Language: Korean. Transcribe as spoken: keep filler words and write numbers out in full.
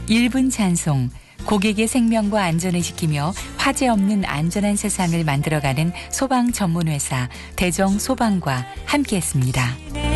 일 분 찬송, 고객의 생명과 안전을 지키며 화재 없는 안전한 세상을 만들어가는 소방 전문회사 대정소방과 함께했습니다.